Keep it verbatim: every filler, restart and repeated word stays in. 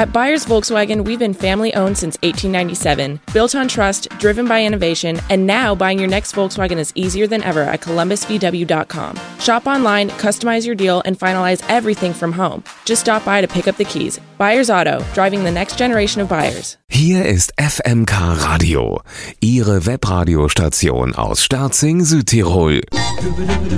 At Buyers Volkswagen, we've been family-owned since eighteen ninety-seven, built on trust, driven by innovation, and now buying your next Volkswagen is easier than ever at columbus v w dot com. Shop online, customize your deal, and finalize everything from home. Just stop by to pick up the keys. Buyers Auto, driving the next generation of buyers. Hier ist F M K Radio, Ihre Webradiostation aus Sterzing, Südtirol.